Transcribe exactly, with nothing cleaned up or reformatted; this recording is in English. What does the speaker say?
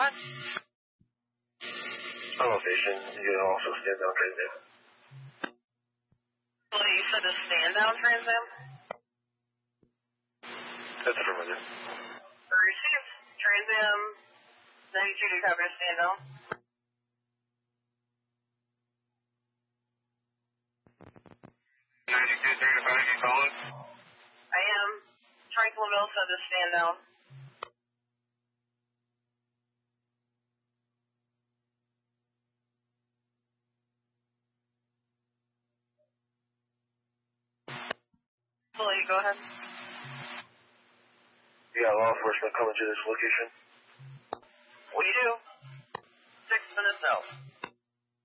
What? On location, you can also stand down Trans Am. Well, you said a stand down Trans Am? That's affirmative. Received. Trans Am ninety-two to cover stand down. ninety-two, three to five, you calling? I am. Franklin Mill said to stand down. Go ahead. Yeah, law enforcement coming to this location. We do. Six minutes out.